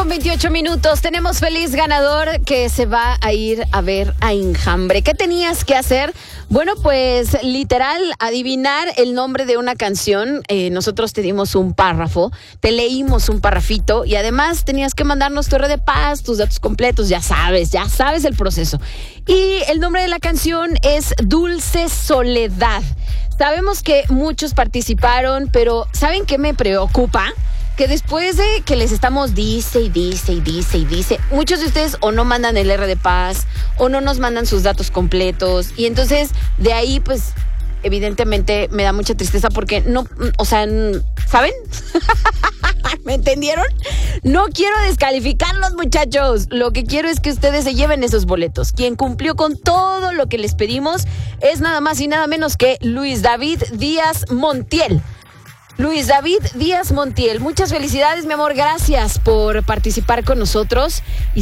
8:28. Tenemos feliz ganador que se va a ir a ver a Enjambre. ¿Qué tenías que hacer? Bueno, pues literal, adivinar el nombre de una canción. Nosotros te dimos un párrafo, te leímos un parrafito y además tenías que mandarnos tu RD Paz, tus datos completos, ya sabes el proceso. Y el nombre de la canción es Dulce Soledad. Sabemos que muchos participaron, pero ¿saben qué me preocupa? Que después de que les estamos dice, muchos de ustedes o no mandan el RD Paz o no nos mandan sus datos completos y entonces de ahí pues evidentemente me da mucha tristeza porque no, o sea, ¿saben? ¿Me entendieron? No quiero descalificarlos, muchachos. Lo que quiero es que ustedes se lleven esos boletos. Quien cumplió con todo lo que les pedimos es nada más y nada menos que Luis David Díaz Montiel. Luis David Díaz Montiel, muchas felicidades, mi amor, gracias por participar con nosotros.